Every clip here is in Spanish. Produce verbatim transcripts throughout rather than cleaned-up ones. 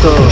Héctor.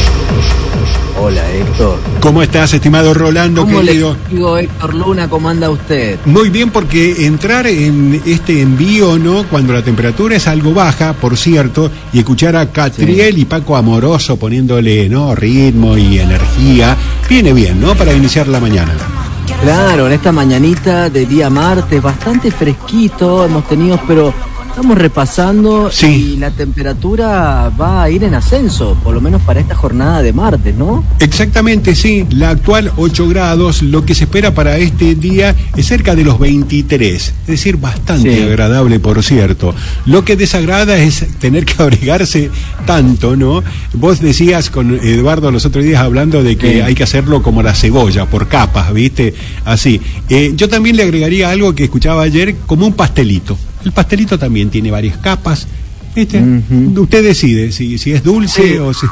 Hola, Héctor. ¿Cómo estás, estimado Rolando, ¿Cómo querido? le digo, Héctor Luna, cómo anda usted? Muy bien, porque entrar en este envío, ¿no? Cuando la temperatura es algo baja, por cierto, y escuchar a Catriel sí. y Paco Amoroso poniéndole, ¿no? ritmo y energía, viene bien, ¿no? Para iniciar la mañana. Claro, en esta mañanita de día martes, bastante fresquito hemos tenido, pero estamos repasando sí. y la temperatura va a ir en ascenso, por lo menos para esta jornada de martes, ¿no? Exactamente, sí. La actual ocho grados, lo que se espera para este día es cerca de los veintitrés, es decir, bastante sí. agradable, por cierto. Lo que desagrada es tener que abrigarse tanto, ¿no? Vos decías con Eduardo los otros días hablando de que sí. hay que hacerlo como la cebolla, por capas, ¿viste? Así. Eh, yo también le agregaría algo que escuchaba ayer, como un pastelito. El pastelito también tiene varias capas. ¿Viste? Uh-huh. Usted decide si, si es dulce sí. o, si,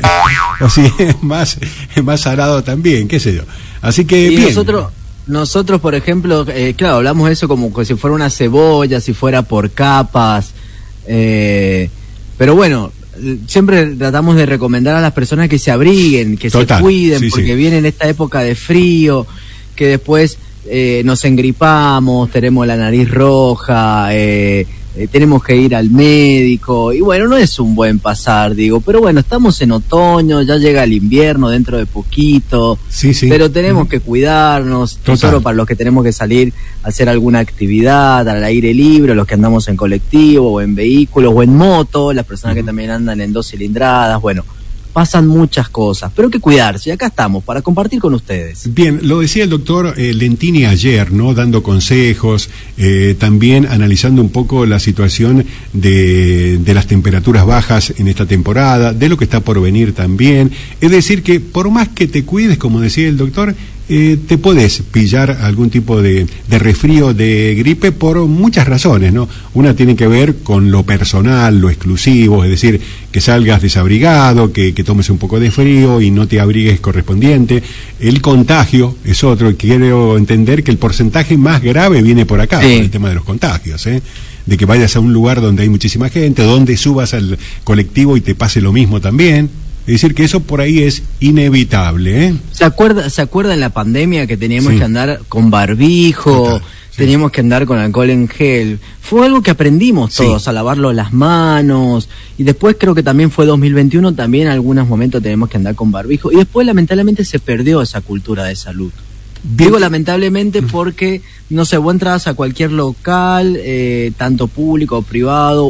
o si es más, más salado también, qué sé yo. Así que y bien. Nosotros, nosotros, por ejemplo, eh, claro, hablamos de eso como si fuera una cebolla, si fuera por capas. Eh, pero bueno, siempre tratamos de recomendar a las personas que se abriguen, que Total. se cuiden, sí, porque sí. viene en esta época de frío, que después... Eh, nos engripamos, tenemos la nariz roja, eh, eh, tenemos que ir al médico, y bueno, no es un buen pasar, digo, pero bueno, estamos en otoño, ya llega el invierno dentro de poquito, sí, sí. pero tenemos que cuidarnos, no solo para los que tenemos que salir a hacer alguna actividad al aire libre, los que andamos en colectivo o en vehículos o en moto, las personas uh-huh. que también andan en dos cilindradas, bueno, pasan muchas cosas, pero hay que cuidarse, y acá estamos para compartir con ustedes. Bien, lo decía el doctor eh, Lentini ayer, ¿no? Dando consejos, eh, también analizando un poco la situación de, de las temperaturas bajas en esta temporada, de lo que está por venir también. Es decir, que por más que te cuides, como decía el doctor, Eh, te podés pillar algún tipo de, de resfrío, de gripe, por muchas razones, ¿no? Una tiene que ver con lo personal, lo exclusivo, es decir, que salgas desabrigado, que, que tomes un poco de frío y no te abrigues correspondiente. El contagio es otro, quiero entender que el porcentaje más grave viene por acá, sí. por el tema de los contagios, ¿eh? De que vayas a un lugar donde hay muchísima gente, donde subas al colectivo y te pase lo mismo también. Es decir, que eso por ahí es inevitable, ¿eh? ¿Se acuerda, ¿se acuerda en la pandemia que teníamos sí. que andar con barbijo, Total, sí. teníamos que andar con alcohol en gel? Fue algo que aprendimos todos, sí. a lavarlo las manos, y después creo que también fue dos mil veintiuno, también en algunos momentos tenemos que andar con barbijo, y después lamentablemente se perdió esa cultura de salud. Bien. Digo lamentablemente porque, no sé, vos entras a cualquier local, eh, tanto público o privado,